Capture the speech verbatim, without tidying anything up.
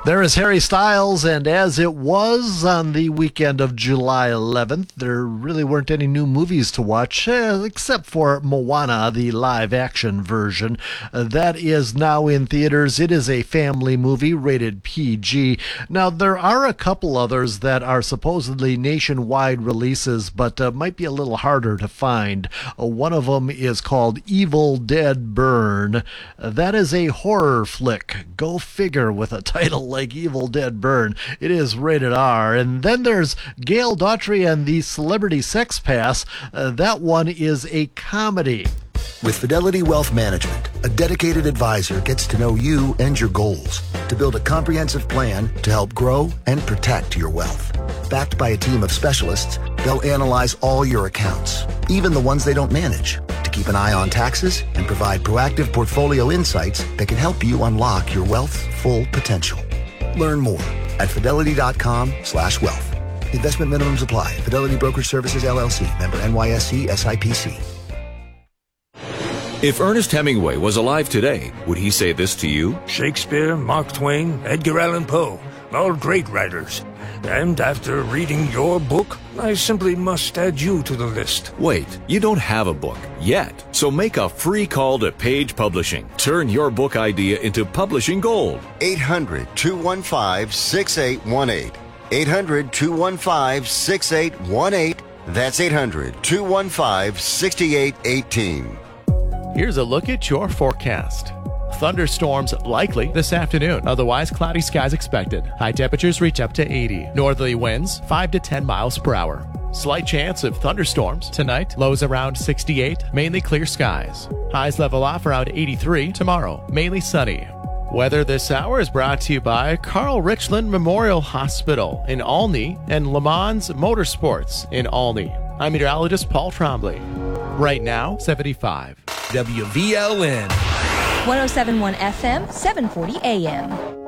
There is Harry Styles, and as it was on the weekend of July eleventh, there really weren't any new movies to watch, uh, except for Moana, the live-action version. Uh, that is now in theaters. It is a family movie, rated P G. Now, there are a couple others that are supposedly nationwide releases, but uh, might be a little harder to find. Uh, one of them is called Evil Dead Burn. Uh, that is a horror flick. Go figure with a title like Evil Dead Burn. It is rated R. And then there's Gail Daughtry and the Celebrity Sex Pass. Uh, that one is a comedy. With Fidelity Wealth Management, a dedicated advisor gets to know you and your goals to build a comprehensive plan to help grow and protect your wealth. Backed by a team of specialists, they'll analyze all your accounts, even the ones they don't manage, to keep an eye on taxes and provide proactive portfolio insights that can help you unlock your wealth's full potential. Learn more at fidelity.com slash wealth. Investment minimums apply. Fidelity Brokerage Services, L L C. Member N Y S C S I P C. If Ernest Hemingway was alive today, would he say this to you? Shakespeare, Mark Twain, Edgar Allan Poe, all great writers. And after reading your book, I simply must add you to the list. Wait, you don't have a book yet. So make a free call to Page Publishing. Turn your book idea into publishing gold. eight hundred, two one five, six eight one eight. eight hundred, two one five, six eight one eight. That's eight hundred, two one five, six eight one eight. Here's a look at your forecast. Thunderstorms likely this afternoon. Otherwise, cloudy skies expected. High temperatures reach up to eighty. Northerly winds five to ten miles per hour. Slight chance of thunderstorms tonight. Lows around sixty-eight. Mainly clear skies. Highs level off around eighty-three. Tomorrow, mainly sunny. Weather this hour is brought to you by Carl Richland Memorial Hospital in Olney and Le Mans Motorsports in Olney. I'm meteorologist Paul Trombley. Right now, seventy-five. W V L N one oh seven point one F M, seven forty A M.